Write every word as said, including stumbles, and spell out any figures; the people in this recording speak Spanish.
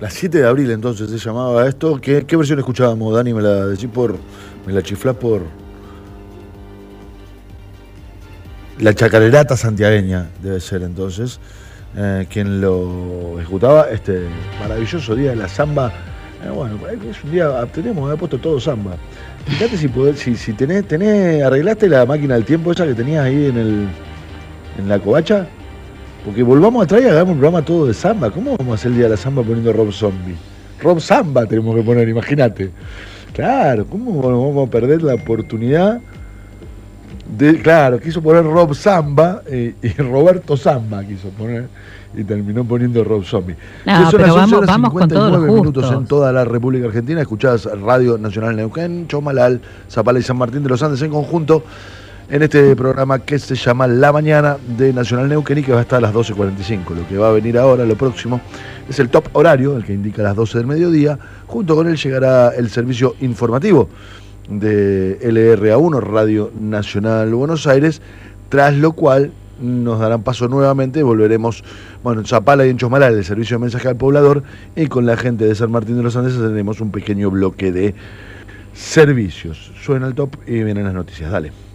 La siete de abril entonces se llamaba esto. ¿Qué, qué versión escuchábamos, Dani? Me la decís por. Me la chiflás por. La chacarerata santiagueña debe ser entonces. Eh, quien lo ejecutaba, este maravilloso día de la samba. Eh, bueno, es un día, tenemos, he puesto todo samba. Fíjate si podés, si, si tenés, tenés, arreglaste la máquina del tiempo esa que tenías ahí en el. En la covacha. Porque volvamos atrás y hagamos un programa todo de samba. ¿Cómo vamos a hacer el día de la samba poniendo Rob Zombie? Rob Samba tenemos que poner, imagínate. Claro, ¿cómo vamos a perder la oportunidad de. Claro, quiso poner Rob Samba eh, y Roberto Samba quiso poner y terminó poniendo Rob Zombie. No, son pero las vamos, vamos con todos los minutos gustos. en toda la República Argentina. Escuchás Radio Nacional Neuquén, Chomalal, Zapala y San Martín de los Andes en conjunto. En este programa que se llama La Mañana de Nacional Neuquén y que va a estar a las doce cuarenta y cinco. Lo que va a venir ahora, lo próximo, es el top horario, el que indica las doce del mediodía. Junto con él llegará el servicio informativo de L R A uno, Radio Nacional Buenos Aires, tras lo cual nos darán paso nuevamente, volveremos, bueno, en Zapala y en Chosmalal, el servicio de mensaje al poblador, y con la gente de San Martín de los Andes tenemos un pequeño bloque de servicios. Suena el top y vienen las noticias, dale.